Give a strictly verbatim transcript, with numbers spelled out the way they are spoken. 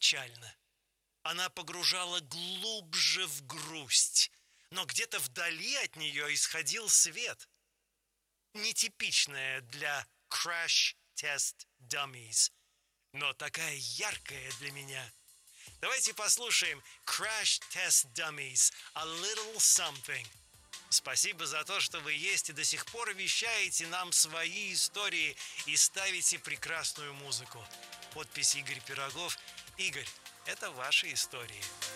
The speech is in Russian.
печально. Она погружала глубже в грусть, но где-то вдали от нее исходил свет. Нетипичная для Crash Test Dummies, но такая яркая для меня. Давайте послушаем Crash Test Dummies, A Little Something. Спасибо за то, что вы есть и до сих пор вещаете нам свои истории и ставите прекрасную музыку. Подпись Игорь Пирогов. Игорь, это ваши истории.